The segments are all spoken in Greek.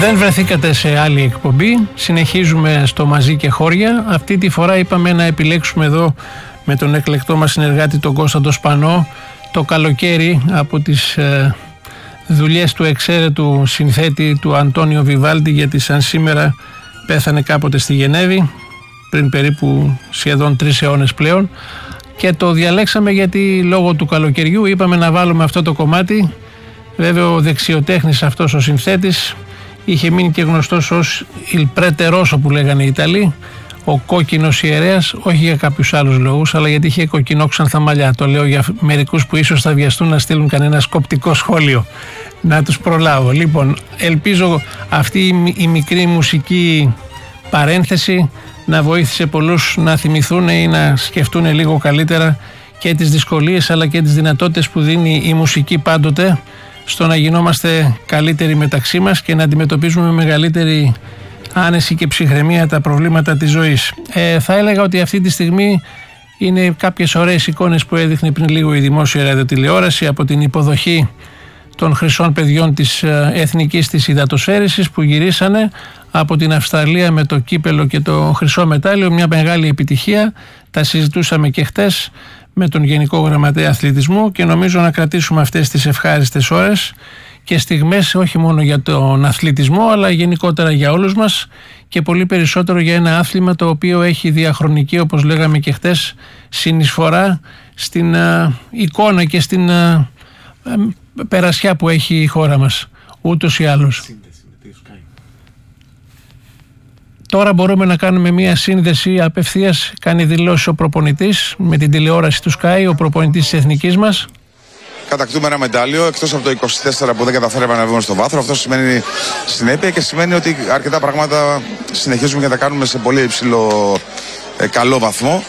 Δεν βρεθήκατε σε άλλη εκπομπή. Συνεχίζουμε στο Μαζί και Χώρια. Αυτή τη φορά είπαμε να επιλέξουμε εδώ με τον εκλεκτό μας συνεργάτη τον Κώσταντο Σπανό το καλοκαίρι από τις δουλειές του εξαίρετου συνθέτη του Αντώνιο Βιβάλντι, γιατί σαν σήμερα πέθανε κάποτε στη Γενέβη πριν περίπου σχεδόν 3 αιώνες πλέον, και το διαλέξαμε γιατί λόγω του καλοκαιριού είπαμε να βάλουμε αυτό το κομμάτι. Βέβαια ο δεξιοτέχνης αυτός ο συνθέτης είχε μείνει και γνωστός ως Il Prete Rosso που λέγανε οι Ιταλοί, ο κόκκινος ιερέας, όχι για κάποιους άλλους λόγους, αλλά γιατί είχε κοκκινόξανθα μαλλιά. Το λέω για μερικούς που ίσως θα βιαστούν να στείλουν κανένα σκοπτικό σχόλιο, να τους προλάβω. Λοιπόν, ελπίζω αυτή η μικρή μουσική παρένθεση να βοήθησε πολλούς να θυμηθούν ή να σκεφτούν λίγο καλύτερα και τις δυσκολίες αλλά και τις δυνατότητες που δίνει η μουσική πάντοτε στο να γινόμαστε καλύτεροι μεταξύ μας και να αντιμετωπίζουμε με μεγαλύτερη άνεση και ψυχραιμία τα προβλήματα της ζωής. Θα έλεγα ότι αυτή τη στιγμή είναι κάποιες ωραίες εικόνες που έδειχνε πριν λίγο η δημόσια ραδιοτηλεόραση από την υποδοχή των χρυσών παιδιών της εθνικής της υδατοσφαίρισης που γυρίσανε από την Αυστραλία με το κύπελο και το χρυσό μετάλλιο, μια μεγάλη επιτυχία. Τα συζητούσαμε και χτες με τον Γενικό Γραμματέα Αθλητισμού και νομίζω να κρατήσουμε αυτές τις ευχάριστες ώρες και στιγμές όχι μόνο για τον αθλητισμό αλλά γενικότερα για όλους μας και πολύ περισσότερο για ένα άθλημα το οποίο έχει διαχρονική, όπως λέγαμε και χτες, συνεισφορά στην εικόνα και στην περασιά που έχει η χώρα μας ούτως ή άλλως. Τώρα μπορούμε να κάνουμε μια σύνδεση απευθείας. Κάνει δηλώσεις ο προπονητής με την τηλεόραση του Sky, ο προπονητής της εθνικής μας. Κατακτούμε ένα μετάλλιο, εκτός από το 24 που δεν καταφέραμε να βγούμε στο βάθρο. Αυτό σημαίνει συνέπεια και σημαίνει ότι αρκετά πράγματα συνεχίζουμε και τα κάνουμε σε πολύ υψηλό καλό βαθμό.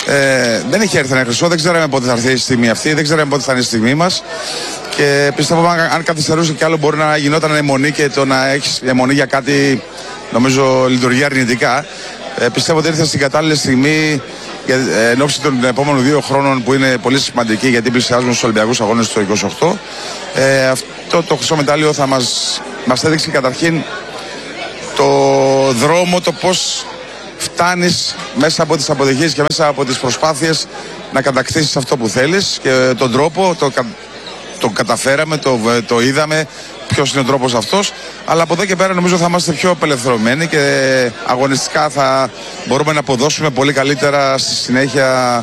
Δεν έχει έρθει ένα χρυσό, δεν ξέραμε πότε θα έρθει η στιγμή αυτή, δεν ξέραμε πότε θα είναι η στιγμή μας. Και πιστεύω αν καθυστερούσε κι άλλο μπορεί να γινόταν αιμονή και το να έχεις αιμονή για κάτι νομίζω λειτουργεί αρνητικά. Πιστεύω ότι ήρθε στην κατάλληλη στιγμή εν ώψη των επόμενων 2 χρόνων που είναι πολύ σημαντική γιατί πλησιάζουν στους Ολυμπιακούς Αγώνες το 28. Αυτό το χρυσό μετάλλιο θα μας έδειξε καταρχήν το δρόμο, το πώς φτάνεις μέσα από τις αποτυχίες και μέσα από τις προσπάθειες να κατακτήσεις αυτό που θέλεις και τον τρόπο το καταφέραμε, το είδαμε ποιος είναι ο τρόπος αυτός, αλλά από εδώ και πέρα νομίζω θα είμαστε πιο απελευθερωμένοι και αγωνιστικά θα μπορούμε να αποδώσουμε πολύ καλύτερα στη συνέχεια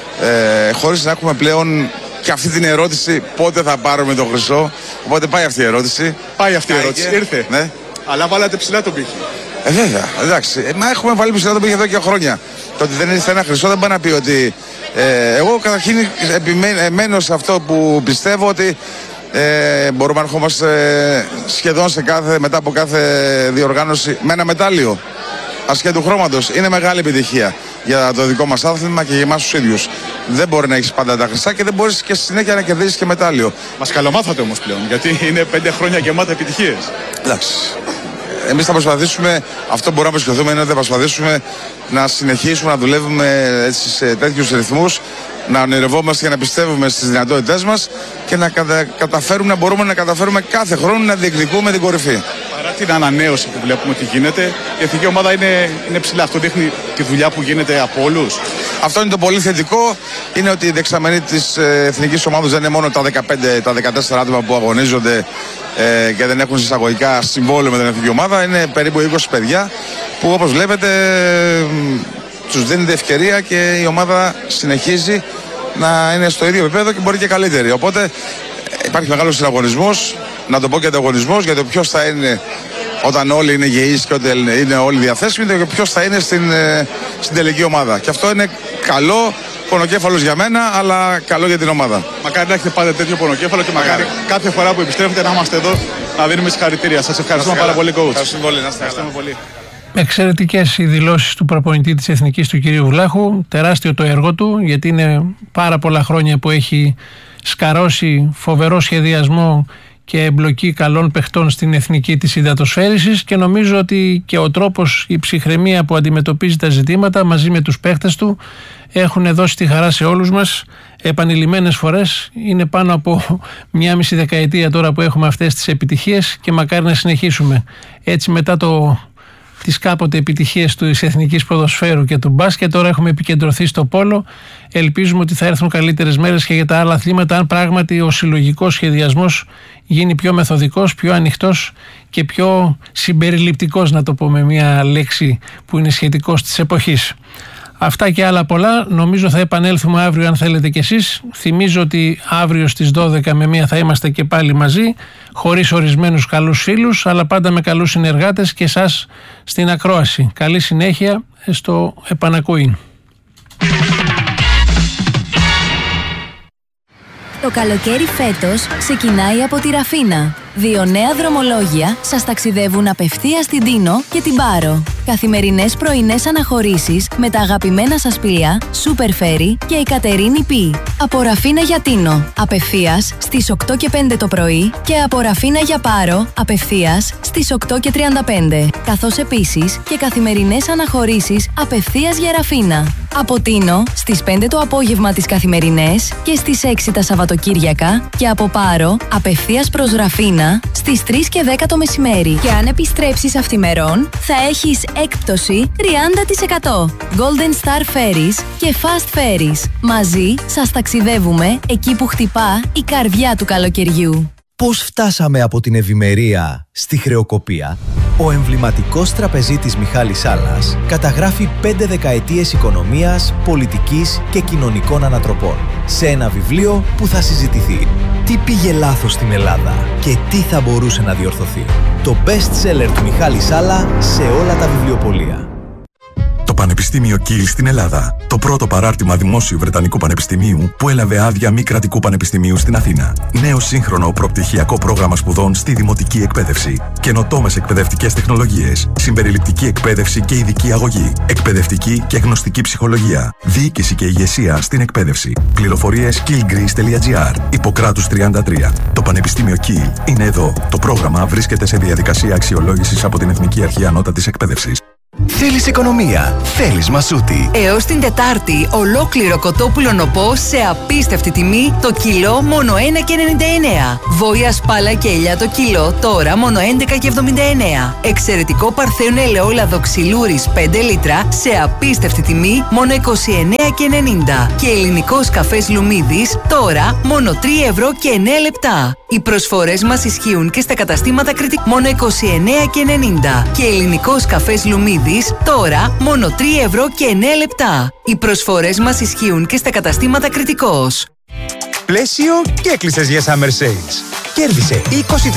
χωρίς να έχουμε πλέον και αυτή την ερώτηση πότε θα πάρουμε το χρυσό. Οπότε πάει αυτή η ερώτηση. Ήρθε. Ναι. Αλλά βάλατε ψηλά τον πύχη. Βέβαια, εντάξει. Μα έχουμε βάλει ψηλά τον πύχη εδώ και χρόνια. Το ότι δεν ήρθε ένα χρυσό δεν πάει να πει ότι. Εγώ καταρχήν επιμένω σε αυτό που πιστεύω ότι μπορούμε να ερχόμαστε σχεδόν μετά από κάθε διοργάνωση με ένα μετάλλιο ασχέτου χρώματος. Είναι μεγάλη επιτυχία για το δικό μας άθλημα και για εμάς τους ίδιους. Δεν μπορεί να έχεις πάντα τα χρυσά και δεν μπορείς και στη συνέχεια να κερδίσεις και μετάλλιο. Μας καλομάθατε όμως πλέον, γιατί είναι 5 χρόνια γεμάτα επιτυχίες. Εντάξει. Εμείς θα προσπαθήσουμε, αυτό που μπορούμε να προσχεθούμε είναι ότι θα προσπαθήσουμε να συνεχίσουμε να δουλεύουμε έτσι σε τέτοιους ρυθμούς, να ονειρευόμαστε και να πιστεύουμε στις δυνατότητές μας και να καταφέρουμε, να μπορούμε να καταφέρουμε κάθε χρόνο να διεκδικούμε την κορυφή. Παρά την ανανέωση που βλέπουμε ότι γίνεται, η εθνική ομάδα είναι ψηλά. Αυτό δείχνει τη δουλειά που γίνεται από όλους. Αυτό είναι το πολύ θετικό. Είναι ότι η δεξαμενή της εθνικής ομάδας δεν είναι μόνο τα 14 άτομα που αγωνίζονται και δεν έχουν εισαγωγικά συμβόλαιο με την εθνική ομάδα. Είναι περίπου 20 παιδιά που όπως βλέπετε τους δίνεται ευκαιρία και η ομάδα συνεχίζει να είναι στο ίδιο επίπεδο και μπορεί και καλύτερη. Οπότε υπάρχει μεγάλος συναγωνισμός, να το πω και ανταγωνισμός για το ποιος θα είναι όταν όλοι είναι υγιείς και όταν είναι όλοι διαθέσιμοι και ποιος θα είναι στην τελική ομάδα. Και αυτό είναι καλό, πονοκέφαλος για μένα, αλλά καλό για την ομάδα. Μακάρι να έχετε πάντα τέτοιο πονοκέφαλο και μακάρι κάθε φορά που επιστρέφετε να είμαστε εδώ να δίνουμε συγχαρητήρια. Σας ευχαριστούμε πάρα πολύ, coach. Ευχαριστούμε πολύ. Εξαιρετικές οι δηλώσεις του προπονητή της Εθνικής του κυρίου Βλάχου. Τεράστιο το έργο του, γιατί είναι πάρα πολλά χρόνια που έχει σκαρώσει φοβερό σχεδιασμό και εμπλοκή καλών παιχτών στην εθνική της υδατοσφαίρισης, και νομίζω ότι και ο τρόπος, η ψυχραιμία που αντιμετωπίζει τα ζητήματα μαζί με τους παίχτες του έχουν δώσει τη χαρά σε όλους μας επανειλημμένες φορές. Είναι πάνω από 1,5 δεκαετία τώρα που έχουμε αυτές τις επιτυχίες και μακάρι να συνεχίσουμε. Έτσι, μετά τις κάποτε επιτυχίες της εθνικής ποδοσφαίρου και του μπάσκετ, τώρα έχουμε επικεντρωθεί στο πόλο. Ελπίζουμε ότι θα έρθουν καλύτερες μέρες και για τα άλλα αθλήματα, αν πράγματι ο συλλογικός σχεδιασμός γίνει πιο μεθοδικός, πιο ανοιχτός και πιο συμπεριληπτικός, να το πω με μια λέξη που είναι σχετικός της εποχής. Αυτά και άλλα πολλά νομίζω θα επανέλθουμε αύριο αν θέλετε κι εσείς. Θυμίζω ότι αύριο στις 12 με 1 θα είμαστε και πάλι μαζί, χωρίς ορισμένους καλούς φίλους, αλλά πάντα με καλούς συνεργάτες και εσάς στην ακρόαση. Καλή συνέχεια στο επανακούειν. Το καλοκαίρι φέτος ξεκινάει από τη Ραφίνα. 2 νέα δρομολόγια σας ταξιδεύουν απευθείας στην Τίνο και την Πάρο. Καθημερινές πρωινές αναχωρήσεις με τα αγαπημένα σας πλοία Super Ferry και η Κατερίνη Π. Από Ραφίνα για Τίνο, απευθείας στις 8 και 5 το πρωί, και από Ραφίνα για Πάρο, απευθείας στις 8 και 35. Καθώς επίσης και καθημερινές αναχωρήσεις απευθείας για Ραφίνα. Από Τίνο στις 5 το απόγευμα τις καθημερινές και στις 6 τα Σαββατοκύριακα, και από Πάρο απευθείας προς Ραφίνα στις 3 και 10 το μεσημέρι. Και αν επιστρέψεις αυθημερών, θα έχεις έκπτωση 30%. Golden Star Ferries και Fast Ferries. Μαζί σας ταξιδεύουμε εκεί που χτυπά η καρδιά του καλοκαιριού. Πώς φτάσαμε από την ευημερία στη χρεοκοπία? Ο εμβληματικός τραπεζίτης Μιχάλης Σάλλας καταγράφει 5 δεκαετίες οικονομίας, πολιτικής και κοινωνικών ανατροπών σε ένα βιβλίο που θα συζητηθεί. Τι πήγε λάθος στην Ελλάδα και τι θα μπορούσε να διορθωθεί? Το best seller του Μιχάλη Σάλλα σε όλα τα βιβλιοπωλεία. Το Πανεπιστήμιο Κιλ στην Ελλάδα. Το πρώτο παράρτημα δημόσιου Βρετανικού Πανεπιστημίου που έλαβε άδεια μη κρατικού πανεπιστημίου στην Αθήνα. Νέο σύγχρονο προπτυχιακό πρόγραμμα σπουδών στη δημοτική εκπαίδευση. Καινοτόμες εκπαιδευτικές τεχνολογίες. Συμπεριληπτική εκπαίδευση και ειδική αγωγή. Εκπαιδευτική και γνωστική ψυχολογία. Διοίκηση και ηγεσία στην εκπαίδευση. Πληροφορίες killgreece.gr. Ιπποκράτους 33. Το Πανεπιστήμιο Κιλ είναι εδώ. Το πρόγραμμα βρίσκεται σε διαδικασία αξιολόγησης από την Εθνική Αρχή Ανώτατης Εκπαίδευσης. Θέλεις οικονομία, θέλεις μασούτη. Έως την Τετάρτη, ολόκληρο κοτόπουλο νοπό σε απίστευτη τιμή, το κιλό μόνο 1,99. Βόια, σπάλα και ελιά το κιλό τώρα μόνο 11,79. Εξαιρετικό παρθένο ελαιόλαδο ξυλούρης 5 λίτρα σε απίστευτη τιμή μόνο 29,90. Και ελληνικός καφές Λουμίδης τώρα μόνο 3 €9. Οι προσφορές μας ισχύουν και στα καταστήματα Κρητικού μόνο 29,90. Και ελληνικός καφές Λουμίδης τώρα μόνο 3 €9. Οι προσφορές μας ισχύουν και στα καταστήματα Κρητικός. Πλαίσιο και έκλεισες για Summer Sales. Κέρδισε 20%